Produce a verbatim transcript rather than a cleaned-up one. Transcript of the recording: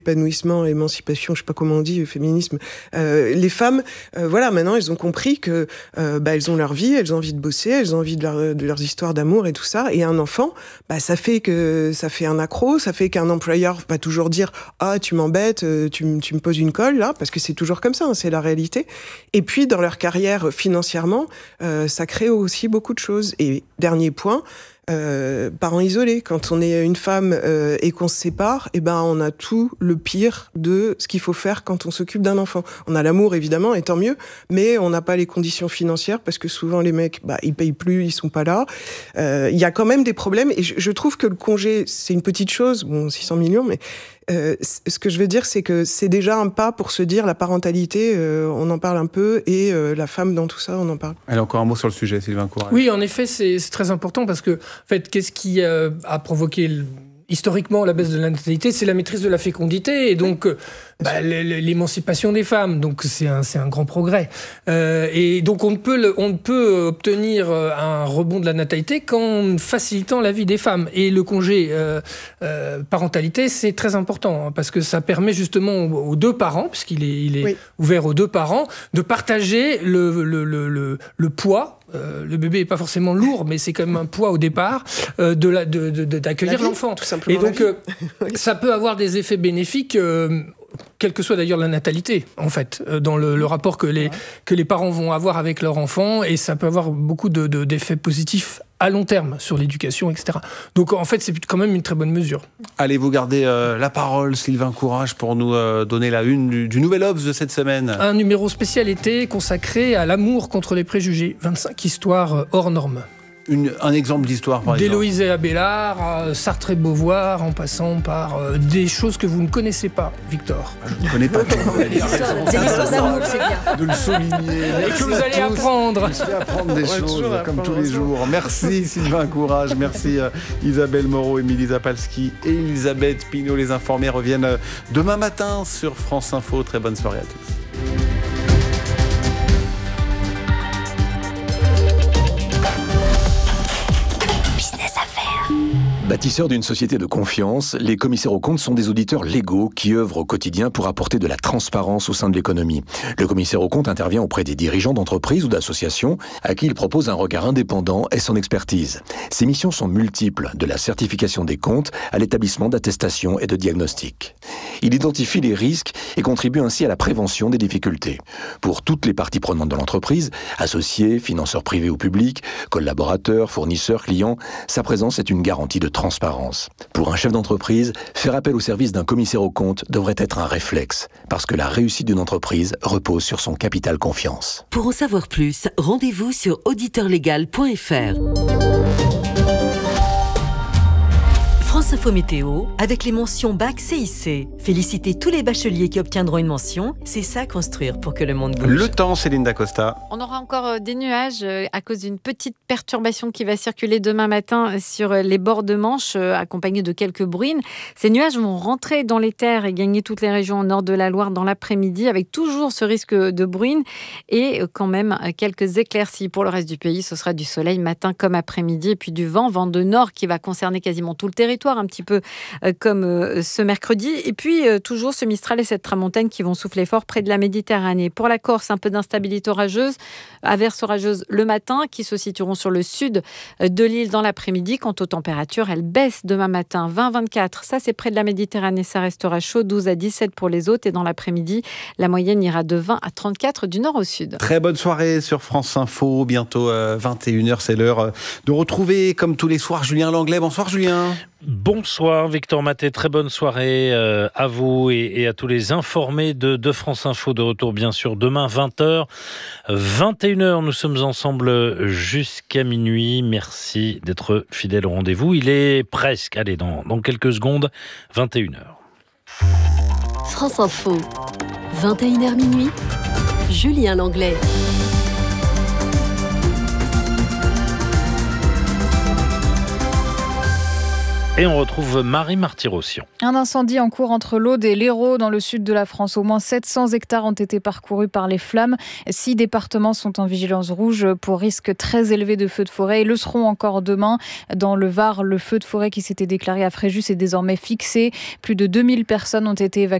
épanouissement, émancipation, je sais pas comment on dit, féminisme. Euh, les femmes, euh, voilà, maintenant, elles ont compris que euh, bah, elles ont leur vie, elles ont envie de bosser, elles ont envie de, leur, de leurs histoires d'amour et tout ça. Et un enfant, bah, ça fait que ça fait un accro, ça fait qu'un employeur va toujours dire ah tu m'embêtes, tu, m- tu me poses une colle là, parce que c'est toujours comme ça, hein, c'est la réalité. Et puis dans leur carrière financièrement, euh, ça crée aussi beaucoup de choses. Et dernier point. Euh, parents isolés. Quand on est une femme euh, et qu'on se sépare, eh ben on a tout le pire de ce qu'il faut faire quand on s'occupe d'un enfant. On a l'amour évidemment, et tant mieux, mais on n'a pas les conditions financières parce que souvent les mecs, bah ils payent plus, ils sont pas là. Il euh, y a quand même des problèmes et je, je trouve que le congé c'est une petite chose, bon six cents millions, mais Euh, ce que je veux dire, c'est que c'est déjà un pas pour se dire la parentalité, euh, on en parle un peu, et euh, la femme dans tout ça, on en parle. Allez, encore un mot sur le sujet, Sylvain Courage. Oui, en effet, c'est, c'est très important parce que, en fait, qu'est-ce qui euh, a provoqué le... historiquement la baisse de la natalité, c'est la maîtrise de la fécondité et donc euh, bah, l'émancipation des femmes. Donc c'est un, c'est un grand progrès. Euh, et donc on ne peut, le, on ne peut obtenir un rebond de la natalité qu'en facilitant la vie des femmes. Et le congé euh, euh, parentalité, c'est très important hein, parce que ça permet justement aux, aux deux parents, puisqu'il est, il est oui. ouvert aux deux parents, de partager le, le, le, le, le poids. Euh, le bébé n'est pas forcément lourd, mais c'est quand même un poids au départ euh, de la, de, de, d'accueillir vie, l'enfant. Tout simplement. Et donc, euh, ça peut avoir des effets bénéfiques, euh, quelle que soit d'ailleurs la natalité, en fait, euh, dans le, le rapport que les, ouais. que les parents vont avoir avec leur enfant, et ça peut avoir beaucoup de, de, d'effets positifs à long terme sur l'éducation, et cetera. Donc en fait, c'est quand même une très bonne mesure. Allez, vous gardez euh, la parole, Sylvain Courage, pour nous euh, donner la une du, du Nouvel Obs de cette semaine. Un numéro spécial été consacré à l'amour contre les préjugés. vingt-cinq histoires hors normes. Une, un exemple d'histoire, par exemple. D'Héloïse et Abélard, à Sartre et Beauvoir, en passant par euh, des choses que vous ne connaissez pas, Victor. Je ne connais pas tout. Des histoires d'amour, c'est bien. De le souligner. Et que vous allez apprendre. Je vais apprendre des choses, comme tous les jours. Merci Sylvain Courage, merci euh, Isabelle Moreau, Émilie Zapalski et Elisabeth Pinault. Les informés reviennent euh, demain matin sur France Info. Très bonne soirée à tous. Bâtisseurs d'une société de confiance, les commissaires aux comptes sont des auditeurs légaux qui œuvrent au quotidien pour apporter de la transparence au sein de l'économie. Le commissaire aux comptes intervient auprès des dirigeants d'entreprises ou d'associations à qui il propose un regard indépendant et son expertise. Ses missions sont multiples, de la certification des comptes à l'établissement d'attestations et de diagnostics. Il identifie les risques et contribue ainsi à la prévention des difficultés. Pour toutes les parties prenantes de l'entreprise, associés, financeurs privés ou publics, collaborateurs, fournisseurs, clients, sa présence est une garantie de transparence. Pour un chef d'entreprise, faire appel au service d'un commissaire aux comptes devrait être un réflexe, parce que la réussite d'une entreprise repose sur son capital confiance. Pour en savoir plus, rendez-vous sur auditeur légal point f r. France Info Météo, avec les mentions Bac C I C. Félicitez tous les bacheliers qui obtiendront une mention. C'est ça, construire pour que le monde bouge. Le temps, Céline Dacosta. On aura encore des nuages à cause d'une petite perturbation qui va circuler demain matin sur les bords de Manche, accompagnée de quelques bruines. Ces nuages vont rentrer dans les terres et gagner toutes les régions au nord de la Loire dans l'après-midi, avec toujours ce risque de bruine et quand même quelques éclaircies. Pour le reste du pays, ce sera du soleil matin comme après-midi, et puis du vent, vent de nord qui va concerner quasiment tout le territoire, un petit peu euh, comme euh, ce mercredi. Et puis, euh, toujours ce Mistral et cette tramontane qui vont souffler fort près de la Méditerranée. Pour la Corse, un peu d'instabilité orageuse, averses orageuses le matin qui se situeront sur le sud de l'île dans l'après-midi. Quant aux températures, elles baissent demain matin. vingt à vingt-quatre, ça c'est près de la Méditerranée, ça restera chaud. douze à dix-sept pour les autres. Et dans l'après-midi, la moyenne ira de vingt à trente-quatre du nord au sud. Très bonne soirée sur France Info. Bientôt euh, vingt et une heures, c'est l'heure euh, de retrouver, comme tous les soirs, Julien Langlais. Bonsoir Julien. Bonsoir Victor Maté, très bonne soirée euh, à vous et, et à tous les informés de, de France Info. De retour bien sûr demain vingt heures, vingt et une heures, nous sommes ensemble jusqu'à minuit. Merci d'être fidèles au rendez-vous. Il est presque, allez, dans, dans quelques secondes, vingt et une heures. France Info, vingt et une heures minuit, Julien Langlais. Et on retrouve Marie Martyrossian. Un incendie en cours entre l'Aude et l'Hérault dans le sud de la France. Au moins sept cents hectares ont été parcourus par les flammes. Six départements sont en vigilance rouge pour risque très élevé de feux de forêt et le seront encore demain. Dans le Var, le feu de forêt qui s'était déclaré à Fréjus est désormais fixé. Plus de deux mille personnes ont été évacuées